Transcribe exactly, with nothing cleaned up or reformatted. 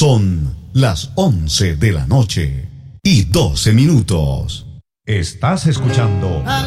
Son las once de la noche y doce minutos. Estás escuchando